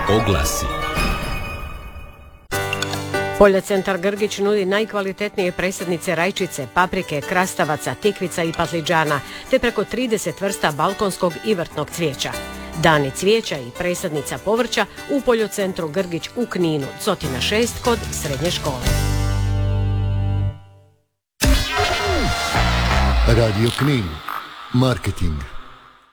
Oglasi. Poljocentar Grgić nudi najkvalitetnije presadnice rajčice, paprike, krastavaca, tikvica i patliđana, te preko 30 vrsta balkonskog i vrtnog cvijeća. Dani cvijeća i presadnica povrća u Poljocentru Grgić u Kninu, Cotina 6 kod srednje škole. Radio Knin. Marketing.